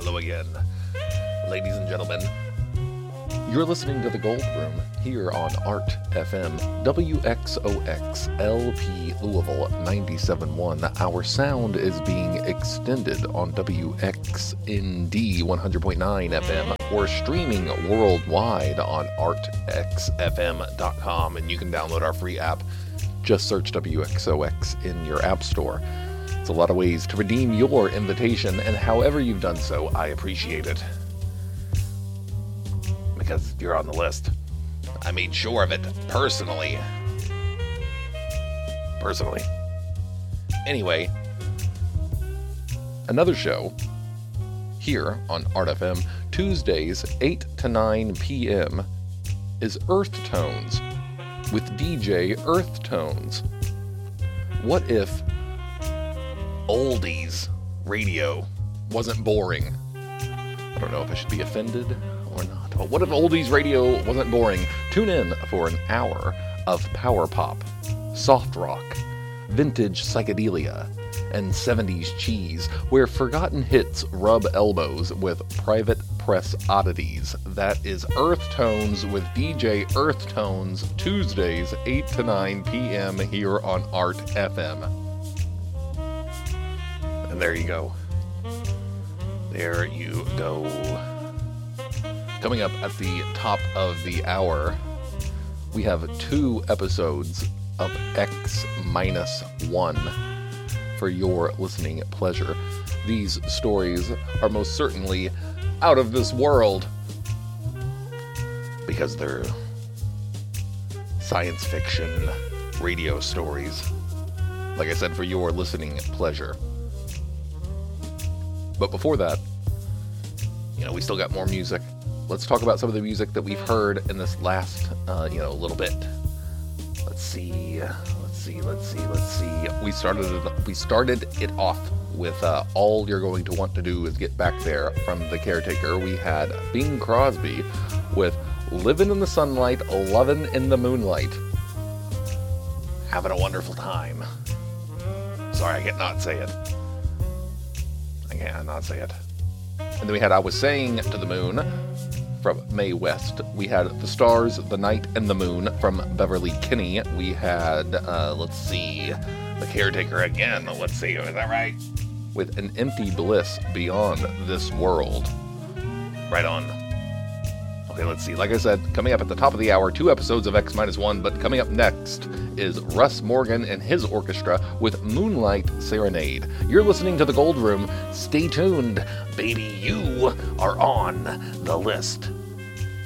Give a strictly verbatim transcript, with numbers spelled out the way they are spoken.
hello again. Ladies and gentlemen, you're listening to The Gold Room here on Art F M, W X O X L P Louisville ninety-seven point one. Our sound is being extended on W X N D one hundred point nine F M or streaming worldwide on art x f m dot com, and you can download our free app. Just search W X O X in your app store. It's a lot of ways to redeem your invitation, and however you've done so, I appreciate it. Because you're on the list. I made sure of it personally. Personally. Anyway, another show here on Art F M, Tuesdays, eight to nine p.m., is Earth Tones with D J Earth Tones. What if oldies radio wasn't boring? I don't know if I should be offended or not. But what if oldies radio wasn't boring? Tune in for an hour of power pop, soft rock, vintage psychedelia, and seventies cheese, where forgotten hits rub elbows with private press oddities. That is Earth Tones with D J Earth Tones, Tuesdays, eight to nine p.m. here on Art F M. And there you go. There you go. Coming up at the top of the hour, we have two episodes of X minus one for your listening pleasure. These stories are most certainly out of this world because they're science fiction radio stories. Like I said, for your listening pleasure. But before that, you know, we still got more music. Let's talk about some of the music that we've heard in this last, uh, you know, little bit. Let's see, let's see, let's see, let's see. We started it, we started it off with uh, All You're Going to Want to Do Is Get Back There from The Caretaker. We had Bing Crosby with Living in the Sunlight, Lovin' in the Moonlight. Having a wonderful time. Sorry, I can't not say it. I can't not say it. And then we had I Was Saying to the Moon from Mae West. We had The Stars, the Night, and the Moon from Beverly Kinney. We had, uh, let's see, The Caretaker again. Let's see, is that right? With An Empty Bliss Beyond This World. Right on. Okay, let's see. Like I said, coming up at the top of the hour, two episodes of X minus one, but coming up next is Russ Morgan and his orchestra with Moonlight Serenade. You're listening to The Gold Room. Stay tuned, baby. You are on the list.